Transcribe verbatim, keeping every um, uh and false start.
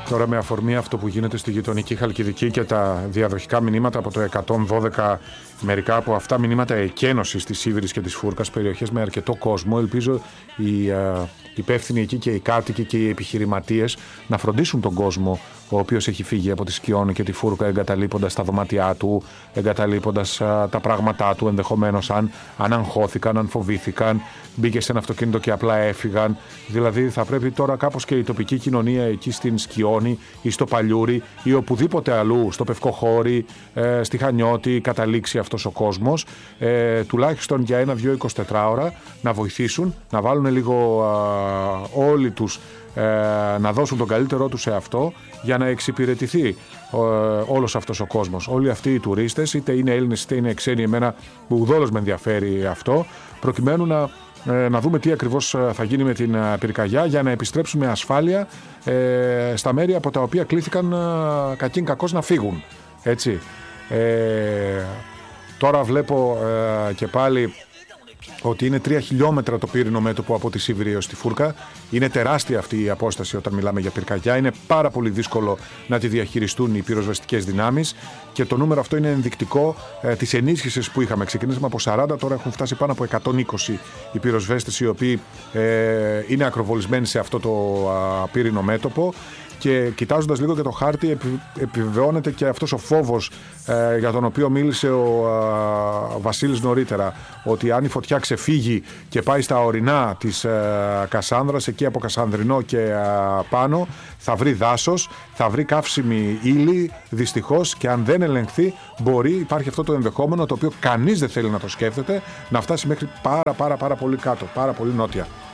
Τώρα με αφορμή αυτό που γίνεται στη γειτονική Χαλκιδική και τα διαδοχικά μηνύματα από το εκατόν δώδεκα, μερικά από αυτά μηνύματα εκένωσης της Σίβηρης και της Φούρκας, περιοχές με αρκετό κόσμο, ελπίζω οι uh, υπεύθυνοι εκεί και οι κάτοικοι και οι επιχειρηματίες να φροντίσουν τον κόσμο ο οποίος έχει φύγει από τη Σκιώνη και τη Φούρκα, εγκαταλείποντας τα δωμάτια του, εγκαταλείποντας uh, τα πράγματά του, ενδεχομένως αν, αν αγχώθηκαν, αν φοβήθηκαν, μπήκε σε ένα αυτοκίνητο και απλά έφυγαν. Δηλαδή θα πρέπει τώρα κάπως και η τοπική κοινωνία εκεί στην Σκιώνη ή στο Παλιούρι ή οπουδήποτε αλλού, στο Πευκοχώρι, ε, στη Χανιώτη, καταλήξει αυτός ο κόσμος, ε, τουλάχιστον για ένα, δυο, εικοσιτέσσερις ώρα να βοηθήσουν, να βάλουν λίγο α, όλοι τους, ε, να δώσουν τον καλύτερό τους σε αυτό για να εξυπηρετηθεί ε, όλος αυτός ο κόσμος. Όλοι αυτοί οι τουρίστες, είτε είναι Έλληνες είτε είναι ξένοι, εμένα που ουδόλως με ενδιαφέρει αυτό, προκειμένου να να δούμε τι ακριβώς θα γίνει με την πυρκαγιά για να επιστρέψουμε ασφάλεια ε, στα μέρη από τα οποία κλήθηκαν ε, κακήν κακώς να φύγουν. Έτσι. Ε, τώρα βλέπω ε, και πάλι ότι είναι τρία χιλιόμετρα το πύρινο μέτωπο από τη Σίβηρη έως τη Φούρκα. Είναι τεράστια αυτή η απόσταση όταν μιλάμε για πυρκαγιά. Είναι πάρα πολύ δύσκολο να τη διαχειριστούν οι πυροσβεστικές δυνάμεις και το νούμερο αυτό είναι ενδεικτικό ε, της ενίσχυσης που είχαμε. Ξεκινήσαμε από σαράντα, τώρα έχουν φτάσει πάνω από εκατόν είκοσι οι πυροσβέστες οι οποίοι ε, είναι ακροβολισμένοι σε αυτό το α, πύρινο μέτωπο. Και κοιτάζοντας λίγο και το χάρτη, επι, επιβεβαιώνεται και αυτός ο φόβος ε, για τον οποίο μίλησε ο ε, Βασίλης νωρίτερα, ότι αν η φωτιά ξεφύγει και πάει στα ορεινά της ε, Κασάνδρας, εκεί από Κασανδρινό και ε, πάνω, θα βρει δάσος, θα βρει καύσιμη ύλη, δυστυχώς, και αν δεν ελεγχθεί μπορεί, υπάρχει αυτό το ενδεχόμενο, το οποίο κανείς δεν θέλει να το σκέφτεται, να φτάσει μέχρι πάρα πάρα πάρα πολύ κάτω, πάρα πολύ νότια.